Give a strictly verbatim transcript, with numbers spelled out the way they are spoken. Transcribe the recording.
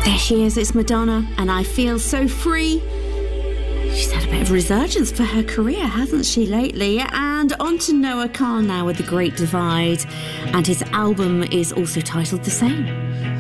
There she is, it's Madonna, and I feel so free. She's had a bit of resurgence for her career, hasn't she, lately? And on to Noah Kahan now with The Great Divide, and his album is also titled the same.